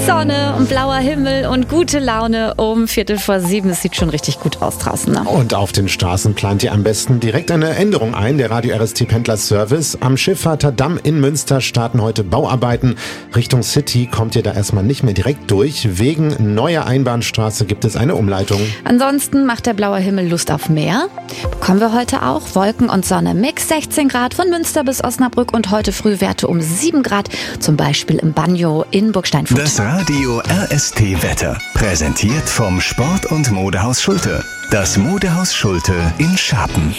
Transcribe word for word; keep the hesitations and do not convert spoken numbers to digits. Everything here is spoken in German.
Sonne und blauer Himmel und gute Laune um Viertel vor sieben. Es sieht schon richtig gut aus draußen. Ne? Und auf den Straßen plant ihr am besten direkt eine Änderung ein. Der Radio R S T Pendler-Service. Am Schifffahrter Damm in Münster starten heute Bauarbeiten. Richtung City kommt ihr da erstmal nicht mehr direkt durch. Wegen neuer Einbahnstraße gibt es eine Umleitung. Ansonsten macht der blaue Himmel Lust auf mehr. Bekommen wir heute auch. Wolken und Sonne Mix sechzehn Grad von Münster bis Osnabrück und heute früh Werte um sieben Grad. Zum Beispiel im Banjo in Burgsteinfurt. Das Radio R S T Wetter. Präsentiert vom Sport- und Modehaus Schulte. Das Modehaus Schulte in Scharpen.